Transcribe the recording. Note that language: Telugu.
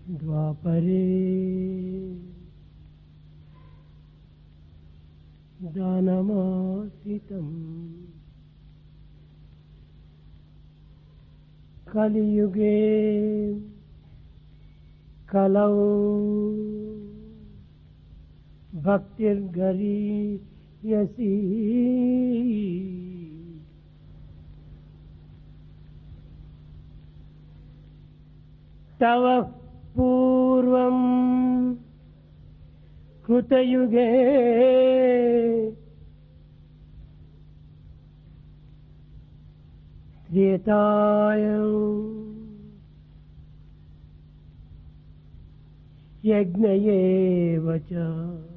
ద్వాపరే దానమాశ్రితం కలియుగే కలౌ భక్తిర్గరీయసి తవ పూర్వం కృతయుగే త్రేతాయం యజ్ఞయేవ చ